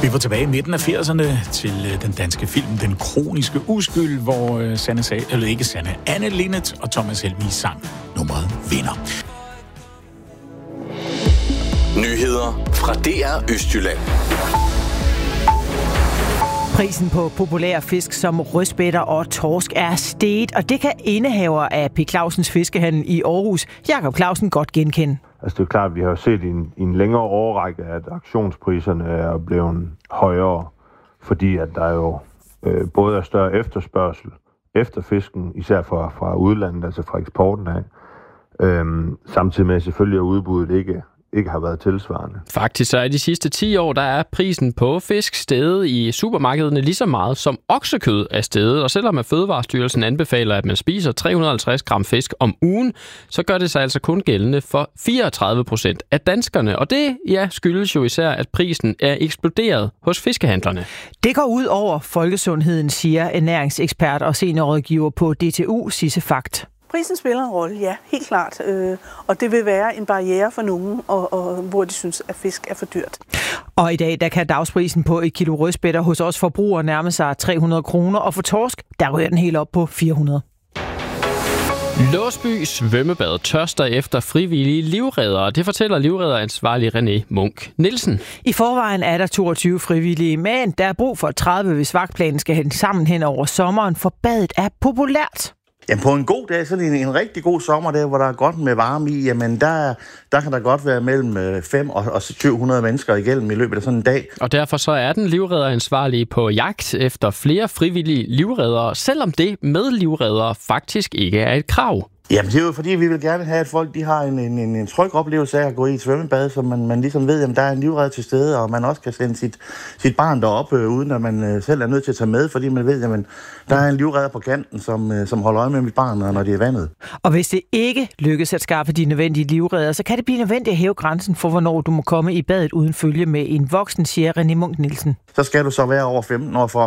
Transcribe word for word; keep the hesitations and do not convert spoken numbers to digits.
Vi var tilbage i midten af firserne til den danske film Den Kroniske Uskyld, hvor Sanne sag, eller ikke Sanne, Anne Linnet og Thomas Helmig sang nummeret Vinder. Nyheder fra D R Østjylland. Prisen på populære fisk som rødspætter og torsk er steget, og det kan indehaver af P. Clausens Fiskehandel i Aarhus, Jakob Clausen, godt genkende. Altså det er klart, at vi har set i en, i en længere årrække, at aktionspriserne er blevet højere, fordi at der jo øh, både er større efterspørgsel efter fisken, især fra, fra udlandet, altså fra eksporten af, øhm, samtidig med selvfølgelig, at udbuddet ikke ikke har været tilsvarende. Faktisk så er de sidste ti år, der er prisen på fisk steget i supermarkederne lige så meget som oksekød er steget. Og selvom at Fødevarestyrelsen anbefaler, at man spiser tre hundrede og halvtreds gram fisk om ugen, så gør det sig altså kun gældende for fireogtredive procent af danskerne. Og det ja, skyldes jo især, at prisen er eksploderet hos fiskehandlerne. Det går ud over folkesundheden, siger ernæringsekspert og seniorrådgiver på D T U, Sisse Fagt. Prisen spiller en rolle, ja, helt klart. Øh, og det vil være en barriere for nogen, og, og, hvor de synes, at fisk er for dyrt. Og i dag der kan dagsprisen på et kilo rødspætter hos os forbrugere nærme sig tre hundrede kroner, og for torsk, der ryger den helt op på fire hundrede. Låsby svømmebad tørster efter frivillige livreddere. Det fortæller livredderansvarlig René Munk Nielsen. I forvejen er der toogtyve frivillige, men der er brug for tredive, hvis vagtplanen skal hænge sammen hen over sommeren, for badet er populært. Jamen på en god dag, sådan en, en rigtig god sommer, der, hvor der er godt med varme i, jamen der, der kan der godt være mellem fem og syv hundrede mennesker igennem i løbet af sådan en dag. Og derfor så er den livredderansvarlige på jagt efter flere frivillige livreddere, selvom det med livreddere faktisk ikke er et krav. Jamen det er jo fordi, vi vil gerne have, at folk de har en, en, en tryg oplevelse af at gå i et svømmebad, så man, man ligesom ved, at der er en livredder til stede, og man også kan sende sit, sit barn derop, øh, uden at man øh, selv er nødt til at tage med, fordi man ved, at der er en livredder på kanten, som, øh, som holder øje med mit barn, når det er vandet. Og hvis det ikke lykkes at skaffe de nødvendige livredder, så kan det blive nødvendigt at hæve grænsen for, hvornår du må komme i badet uden følge med en voksen, siger René Munk Nielsen. Så skal du så være over femten år for